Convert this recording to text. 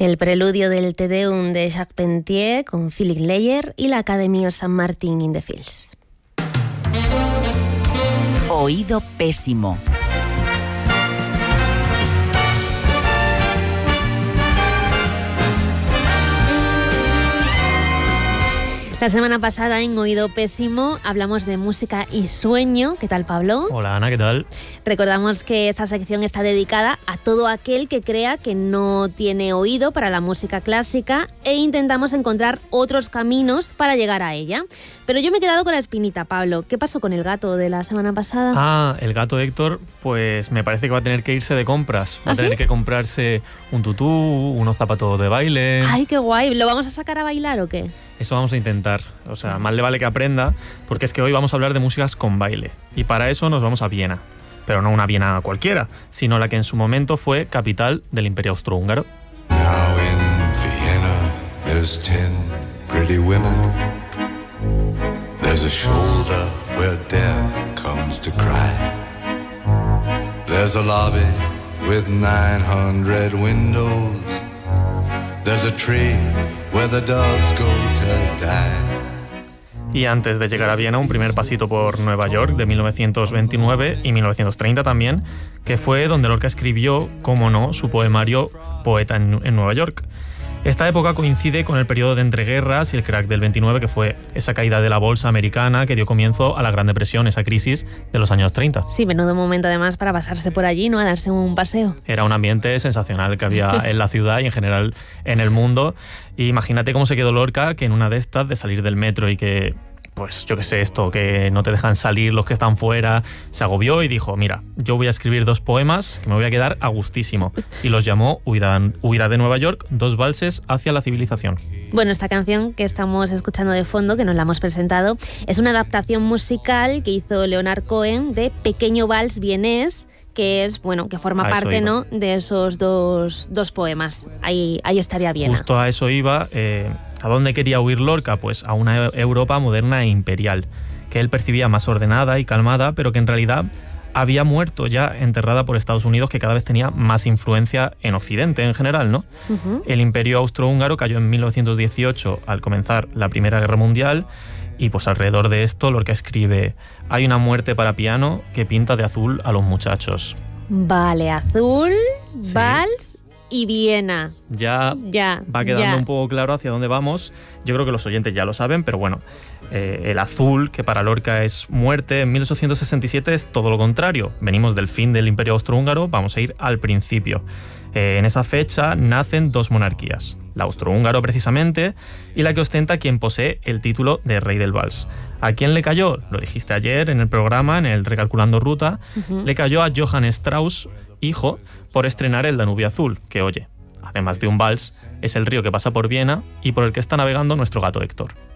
El preludio del Te Deum de Jacques Pentier con Philippe Leyer y la Academia St. Martin in the Fields. Oído pésimo. La semana pasada en Oído Pésimo hablamos de música y sueño. ¿Qué tal, Pablo? Hola, Ana, ¿qué tal? Recordamos que esta sección está dedicada a todo aquel que crea que no tiene oído para la música clásica e intentamos encontrar otros caminos para llegar a ella. Pero yo me he quedado con la espinita, Pablo. ¿Qué pasó con el gato de la semana pasada? Ah, el gato Héctor, pues me parece que va a tener que irse de compras. Va a tener que comprarse un tutú, unos zapatos de baile. ¡Ay, qué guay! ¿Lo vamos a sacar a bailar o qué? Eso vamos a intentar. O sea, más le vale que aprenda, porque es que hoy vamos a hablar de músicas con baile. Y para eso nos vamos a Viena. Pero no una Viena cualquiera, sino la que en su momento fue capital del Imperio Austrohúngaro. Now in Vienna there's 10 pretty women. There's a shoulder where death comes to cry. There's a lobby with 900 windows. There's a tree where the doves go to die. Y antes de llegar a Viena, un primer pasito por Nueva York de 1929 y 1930 también, que fue donde Lorca escribió, como no, su poemario Poeta en Nueva York. Esta época coincide con el periodo de entreguerras y el crack del 29, que fue esa caída de la bolsa americana que dio comienzo a la Gran Depresión, esa crisis de los años 30. Sí, menudo momento además para pasarse por allí, ¿no? A darse un paseo. Era un ambiente sensacional que había en la ciudad y en general en el mundo. Y imagínate cómo se quedó Lorca, que en una de estas, de salir del metro y que, pues yo qué sé, esto, que no te dejan salir los que están fuera, se agobió y dijo, mira, yo voy a escribir 2 poemas que me voy a quedar a gustísimo. Y los llamó Huida de Nueva York, 2 valses hacia la civilización. Bueno, esta canción que estamos escuchando de fondo, que nos la hemos presentado, es una adaptación musical que hizo Leonard Cohen de Pequeño Vals Vienés, que es, bueno, que forma parte, ¿no?, de esos dos poemas. Ahí estaría bien. Justo a eso iba. ¿A dónde quería huir Lorca? Pues a una Europa moderna e imperial, que él percibía más ordenada y calmada, pero que en realidad había muerto ya, enterrada por Estados Unidos, que cada vez tenía más influencia en Occidente en general, ¿no? Uh-huh. El Imperio Austrohúngaro cayó en 1918 al comenzar la Primera Guerra Mundial, y pues alrededor de esto Lorca escribe: hay una muerte para piano que pinta de azul a los muchachos. Vale, azul, sí. Vals y Viena. Ya va quedando un poco claro hacia dónde vamos. Yo creo que los oyentes ya lo saben, pero bueno, el azul, que para Lorca es muerte, en 1867 es todo lo contrario. Venimos del fin del Imperio Austrohúngaro, vamos a ir al principio. En esa fecha nacen 2 monarquías, la austrohúngaro precisamente, y la que ostenta quien posee el título de rey del vals. ¿A quién le cayó? Lo dijiste ayer en el programa, en el Recalculando Ruta. Uh-huh. Le cayó a Johann Strauss, hijo, por estrenar el Danubio Azul, que, oye, además de un vals, es el río que pasa por Viena y por el que está navegando nuestro gato Héctor.